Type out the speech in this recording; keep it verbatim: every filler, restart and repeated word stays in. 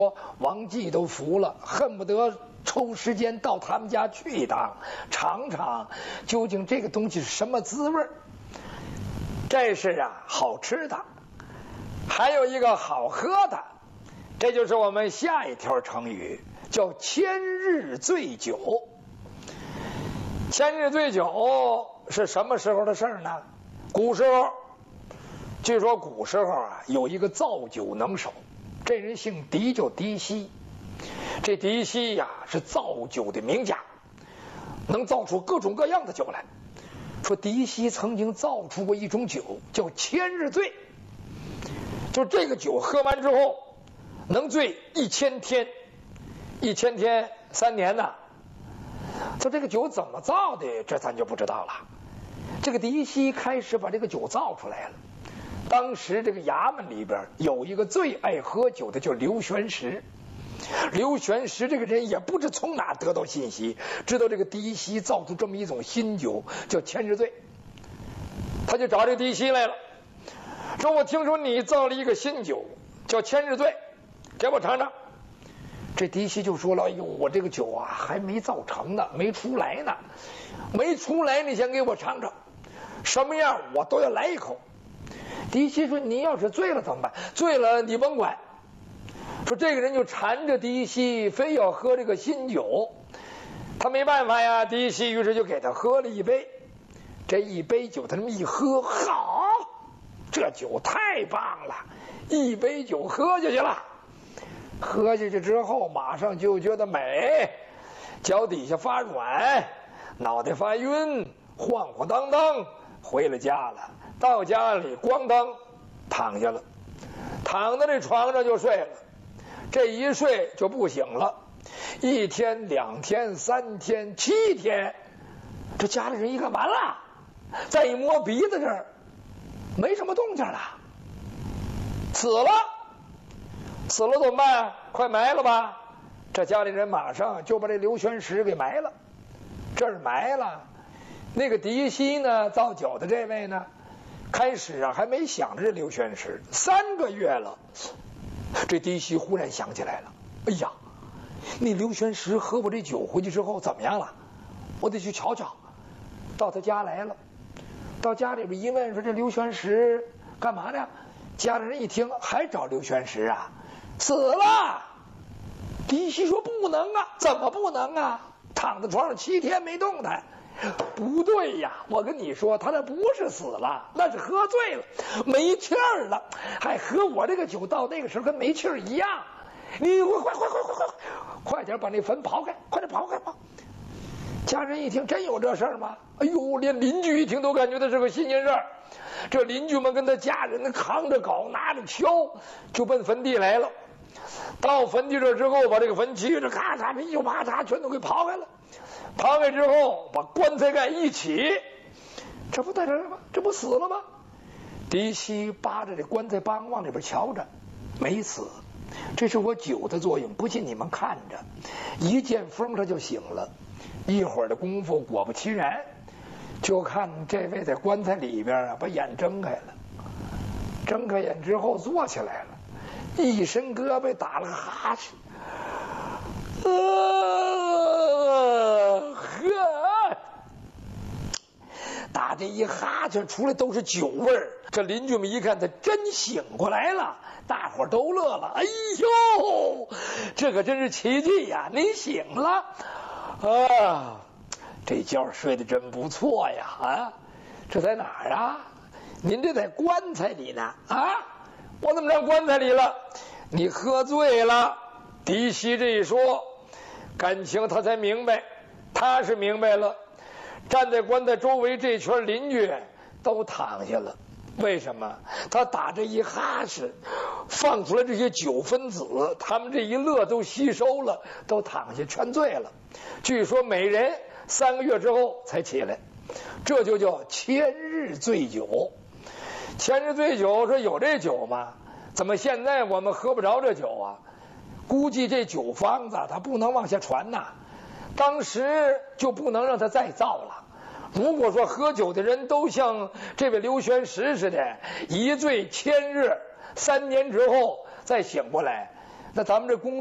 王继都服了，恨不得抽时间到他们家去一趟，尝尝究竟这个东西是什么滋味。这是啊好吃的，还有一个好喝的，这就是我们下一条成语，叫千日醉酒。千日醉酒是什么时候的事儿呢？古时候，据说古时候啊有一个造酒能手，这人姓狄，叫狄希。这狄希呀是造酒的名家，能造出各种各样的酒来。说狄希曾经造出过一种酒叫千日醉，就这个酒喝完之后能醉一千天，一千天三年呢。说这个酒怎么造的，这咱就不知道了。这个狄希开始把这个酒造出来了。当时这个衙门里边有一个最爱喝酒的，叫刘玄石。刘玄石这个人也不知从哪得到信息，知道这个狄希造出这么一种新酒叫千日醉，他就找这个狄希来了，说我听说你造了一个新酒叫千日醉，给我尝尝。这狄希就说了，哎呦，我这个酒啊还没造成呢，没出来呢，没出来你先给我尝尝，什么样我都要来一口。狄希说，你要是醉了怎么办？醉了你甭管。说这个人就缠着狄希，非要喝这个新酒，他没办法呀。狄希于是就给他喝了一杯，这一杯酒他这么一喝，好，这酒太棒了，一杯酒喝下去了。喝下去之后马上就觉得美，脚底下发软，脑袋发晕，晃晃荡荡回了家了。到家里咣当躺下了，躺在这床上就睡了。这一睡就不醒了，一天两天三天七天，这家里人一看完了，再一摸鼻子这儿没什么动静了，死了。死了怎么办？快埋了吧。这家里人马上就把这刘玄石给埋了。这儿埋了，那个狄希呢，造酒的这位呢，开始啊还没想着这刘玄石，三个月了，这狄希忽然想起来了，哎呀，那刘玄石喝我这酒回去之后怎么样了？我得去瞧瞧。到他家来了，到家里边一问，说这刘玄石干嘛呢？家里人一听，还找刘玄石啊？死了。狄希说不能啊，怎么不能啊？躺在床上七天没动弹。不对呀，我跟你说，他那不是死了，那是喝醉了，没气儿了，还喝我这个酒，到那个时候跟没气儿一样。你快快快快快快快点把那坟刨开，快点刨开吧。家人一听，真有这事儿吗？哎呦，连邻居一听都感觉到是个新鲜事儿。这邻居们跟他家人扛着镐，拿着锹，就奔坟地来了。到坟地这之后，把这个坟砌着，咔嚓噼里啪嚓全都给刨开了。刨开之后，把棺材盖一起，这不在这儿吗？这不死了吗？狄希扒着这棺材帮往里边瞧着，没死。这是我酒的作用，不信你们看着，一见风他就醒了。一会儿的功夫，果不其然，就看这位在棺材里边啊，把眼睁开了。睁开眼之后坐起来了，一伸胳膊打了个哈欠，呃呵，打这一哈欠出来都是酒味儿。这邻居们一看他真醒过来了，大伙都乐了。哎呦，这可真是奇迹呀！你醒了啊，这觉睡得真不错呀！啊，这在哪儿啊？您这在棺材里呢啊！我怎么上棺材里了？你喝醉了。狄希这一说，感情他才明白，他是明白了。站在棺材周围这圈邻居都躺下了，为什么？他打这一哈欠，放出来这些酒分子，他们这一乐都吸收了，都躺下全醉了。据说每人三个月之后才起来，这就叫千日醉酒。千日醉酒说有这酒吗？怎么现在我们喝不着这酒啊？估计这酒方子它不能往下传呐，当时就不能让它再造了。如果说喝酒的人都像这位刘玄石似的，一醉千日，三年之后再醒过来， 那咱们这工